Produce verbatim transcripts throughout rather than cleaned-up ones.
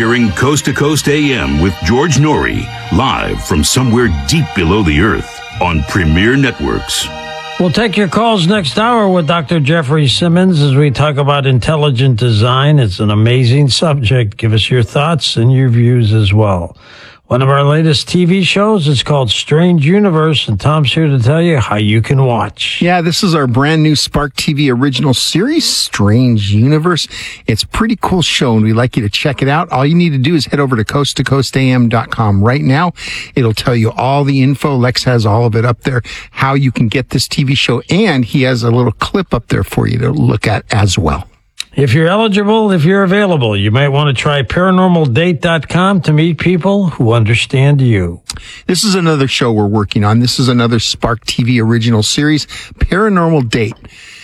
hearing Coast to Coast A M with George Norrie, live from somewhere deep below the earth on Premier Networks. We'll take your calls next hour with Doctor Jeffrey Simmons as we talk about intelligent design. It's an amazing subject. Give us your thoughts and your views as well. One of our latest T V shows is called Strange Universe, and Tom's here to tell you how you can watch. Yeah, this is our brand new Spark T V original series, Strange Universe. It's a pretty cool show, and we'd like you to check it out. All you need to do is head over to coast to coast a m dot com right now. It'll tell you all the info. Lex has all of it up there, how you can get this T V show, and he has a little clip up there for you to look at as well. If you're eligible, if you're available, you might want to try paranormal date dot com to meet people who understand you. This is another show we're working on. This is another Spark T V original series, Paranormal Date.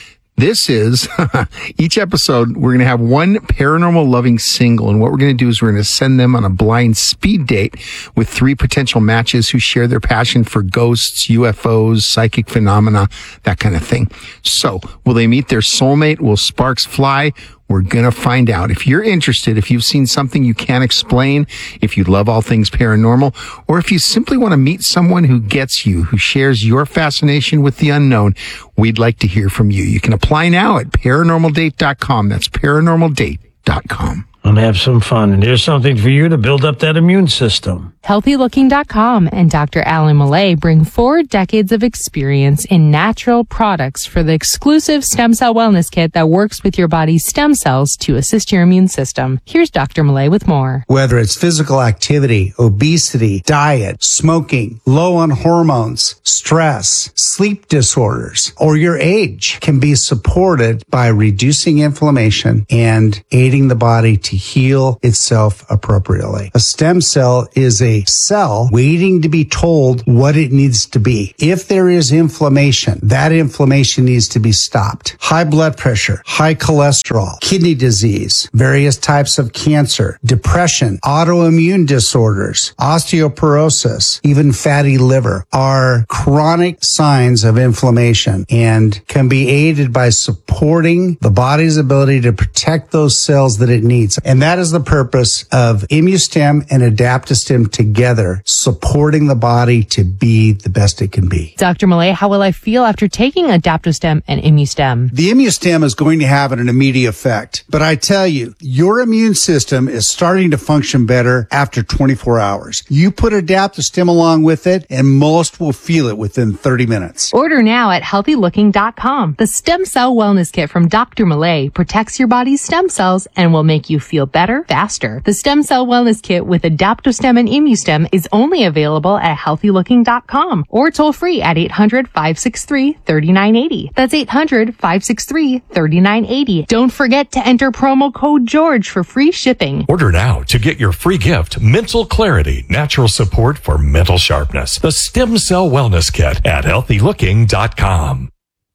This is, each episode, we're going to have one paranormal loving single. And what we're going to do is we're going to send them on a blind speed date with three potential matches who share their passion for ghosts, U F Os, psychic phenomena, that kind of thing. So, will they meet their soulmate? Will sparks fly? We're going to find out. If you're interested, if you've seen something you can't explain, if you love all things paranormal, or if you simply want to meet someone who gets you, who shares your fascination with the unknown, we'd like to hear from you. You can apply now at paranormal date dot com. That's paranormal date dot com. And have some fun. And here's something for you to build up that immune system. healthy looking dot com and Doctor Alan Millay bring four decades of experience in natural products for the exclusive stem cell wellness kit that works with your body's stem cells to assist your immune system. Here's Doctor Millay with more. Whether it's physical activity, obesity, diet, smoking, low on hormones, stress, sleep disorders, or your age can be supported by reducing inflammation and aiding the body to heal itself appropriately. A stem cell is a cell waiting to be told what it needs to be. If there is inflammation, that inflammation needs to be stopped. High blood pressure, high cholesterol, kidney disease, various types of cancer, depression, autoimmune disorders, osteoporosis, even fatty liver are chronic signs of inflammation and can be aided by supporting the body's ability to protect those cells that it needs. And that is the purpose of ImmuStem and AdaptoStem together, supporting the body to be the best it can be. Doctor Millay, how will I feel after taking AdaptoStem and ImmuStem? The ImmuStem is going to have an immediate effect. But I tell you, your immune system is starting to function better after twenty-four hours. You put AdaptoStem along with it, and most will feel it within thirty minutes. Order now at healthy looking dot com. The Stem Cell Wellness Kit from Doctor Millay protects your body's stem cells and will make you feel better faster. The Stem Cell Wellness Kit with AdaptoStem and ImmuStem is only available at healthy looking dot com or toll free at eight hundred, five six three, three nine eight zero. That's eight hundred, five six three, three nine eight zero. Don't forget to enter promo code George for free shipping. Order now to get your free gift, Mental Clarity, natural support for mental sharpness. The Stem Cell Wellness Kit at healthy looking dot com.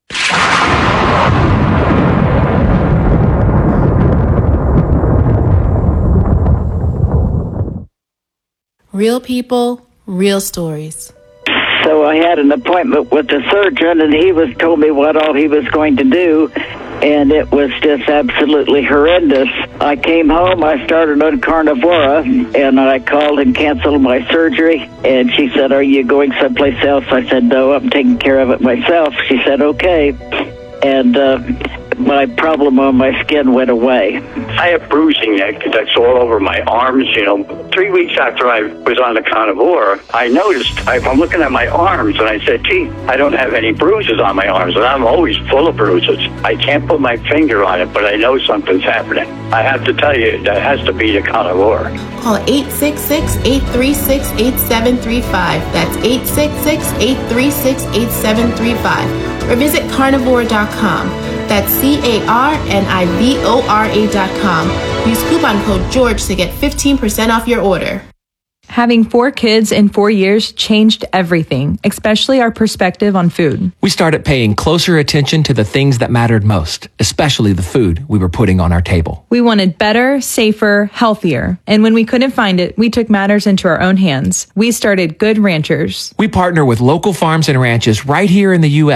Real people, real stories. So I had an appointment with the surgeon, and he was told me what all he was going to do, and it was just absolutely horrendous. I came home, I started on Carnivora, and I called and canceled my surgery, and she said, "Are you going someplace else?" I said, "No, I'm taking care of it myself." She said, "Okay." And uh, my problem on my skin went away. I have bruising that's all over my arms, you know. Three weeks after I was on the Carnivore, I noticed, I, I'm looking at my arms, and I said, gee, I don't have any bruises on my arms, and I'm always full of bruises. I can't put my finger on it, but I know something's happening. I have to tell you, that has to be the Carnivore. Call eight six six, eight three six, eight seven three five. That's eight six six, eight three six, eight seven three five. Or visit carnivore dot com. That's C A R N I V O R A dot com. Use coupon code George to get fifteen percent off your order. Having four kids in four years changed everything, especially our perspective on food. We started paying closer attention to the things that mattered most, especially the food we were putting on our table. We wanted better, safer, healthier. And when we couldn't find it, we took matters into our own hands. We started Good Ranchers. We partner with local farms and ranches right here in the U S,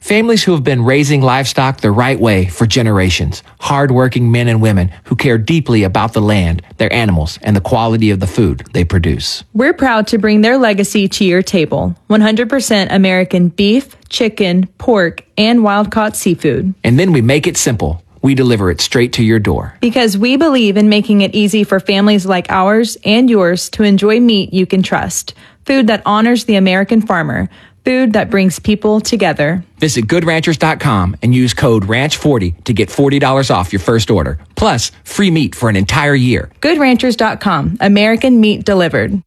Families who have been raising livestock the right way for generations. Hardworking men and women who care deeply about the land, their animals, and the quality of the food they produce. We're proud to bring their legacy to your table. one hundred percent American beef, chicken, pork, and wild-caught seafood. And then we make it simple. We deliver it straight to your door. Because we believe in making it easy for families like ours and yours to enjoy meat you can trust. Food that honors the American farmer. Food that brings people together. Visit good ranchers dot com and use code ranch forty to get forty dollars off your first order. Plus, free meat for an entire year. good ranchers dot com. American meat delivered.